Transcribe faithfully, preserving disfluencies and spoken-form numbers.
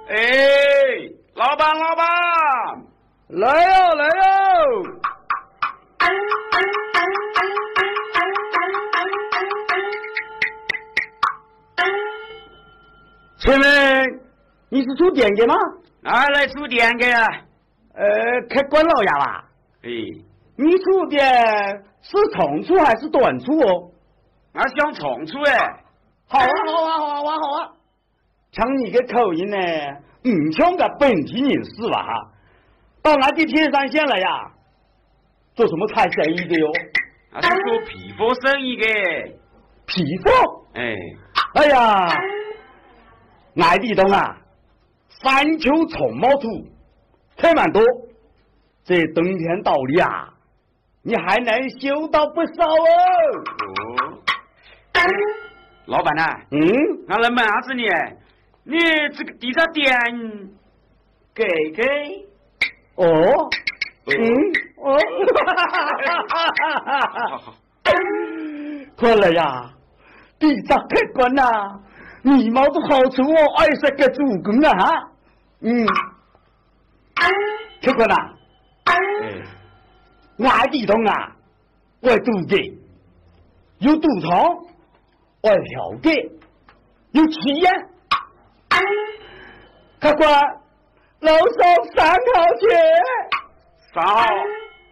哎，老板，老板， 来哟，来哟！请问你是出店的吗？ 啊，来出店的。 呃，开关老爷吧。 哎， 你出的是长处还是短处哦？ 我想长处哎。 好啊，好啊，好啊，好啊，好啊！像你的口音呢，唔像个本地人士吧？哈，到俺的天山县来呀，做什么菜生意的哟？ 我是做批发生意的。 批发？ 哎， 哎呀，俺地东啊，山丘虫毛土，菜蛮多。这冬天到了啊，你还能修到不少哦。 哦。老板呐、啊， 嗯， 俺来问啥子呢？你这个地上店给给？ 哦，嗯，哦， 好好， 看来呀，地上开关呐，你毛子好处哦，二十个主公啊哈，嗯，开关呐， 哎， 俺地东啊，我赌的，有赌场。我条的有企业，客官楼上三号钱， 三号。